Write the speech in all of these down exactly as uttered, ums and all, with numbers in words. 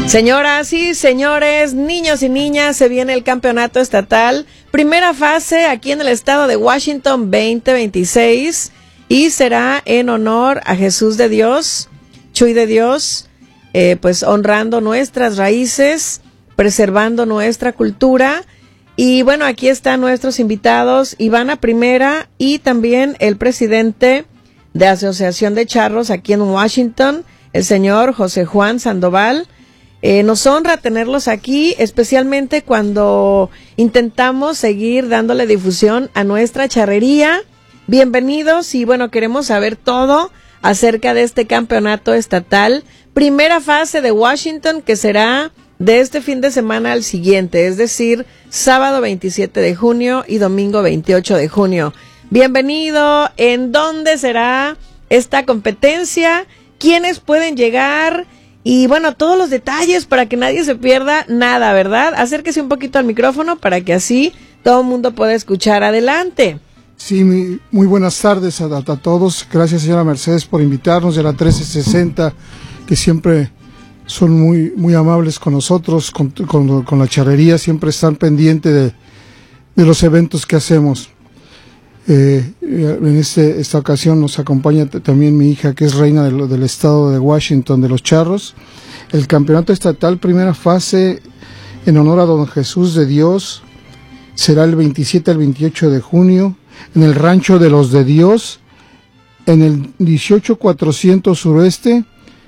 Señoras y señores, niños y niñas, se viene el campeonato estatal, primera fase aquí en el estado de Washington veinte veintiséis, y será en honor a Jesús de Dios, Chuy de Dios, eh, pues honrando nuestras raíces, preservando nuestra cultura. Y bueno, aquí están nuestros invitados, Ivana Primera y también el presidente de Asociación de Charros aquí en Washington, el señor José Juan Sandoval. Eh, nos honra tenerlos aquí, especialmente cuando intentamos seguir dándole difusión a nuestra charrería. Bienvenidos y bueno, queremos saber todo acerca de este campeonato estatal, primera fase de Washington, que será de este fin de semana al siguiente, es decir, sábado veintisiete de junio y domingo veintiocho de junio. Bienvenido. ¿En dónde será esta competencia? ¿Quiénes pueden llegar? Y bueno, todos los detalles para que nadie se pierda nada, ¿verdad? Acérquese un poquito al micrófono para que así todo el mundo pueda escuchar. Adelante. Sí, mi, muy buenas tardes a, a todos. Gracias, señora Mercedes, por invitarnos, de la trece sesenta, que siempre son muy muy amables con nosotros, con, con, con la charrería, siempre están pendientes de, de los eventos que hacemos. Eh, en este, esta ocasión nos acompaña t- también mi hija, que es reina del, del estado de Washington, de los charros. El campeonato estatal, primera fase, en honor a don Jesús de Dios, será el veintisiete al veintiocho de junio, en el Rancho de los de Dios, en el dieciocho cuatrocientos suroeste,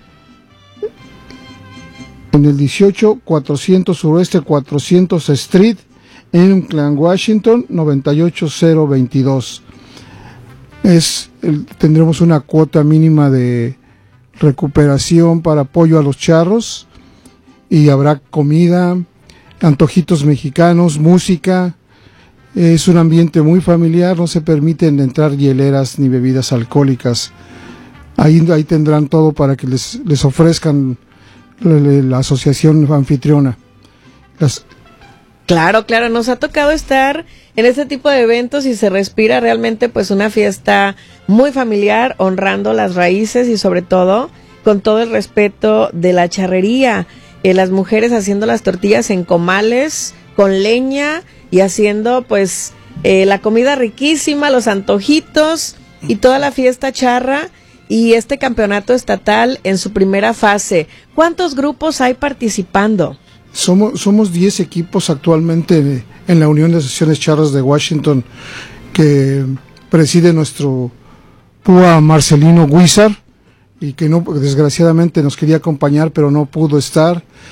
en el dieciocho cuatrocientos suroeste cuatrocientos Street, en Clan Washington, noventa y ocho cero veintidós. Es, el, tendremos una cuota mínima de recuperación para apoyo a los charros, y habrá comida, antojitos mexicanos, música. Es un ambiente muy familiar, no se permiten entrar hieleras ni bebidas alcohólicas. Ahí, ahí tendrán todo para que les, les ofrezcan la, la asociación anfitriona. Las, Claro, claro, nos ha tocado estar en este tipo de eventos y se respira realmente pues una fiesta muy familiar, honrando las raíces y sobre todo con todo el respeto de la charrería. Eh, las mujeres haciendo las tortillas en comales, con leña, y haciendo pues eh, la comida riquísima, los antojitos y toda la fiesta charra. Y este campeonato estatal en su primera fase, ¿cuántos grupos hay participando? Somos somos diez equipos actualmente en la Unión de Asociaciones Charras de Washington, que preside nuestro púa Marcelino Guizar, y que no, desgraciadamente nos quería acompañar, pero no pudo estar.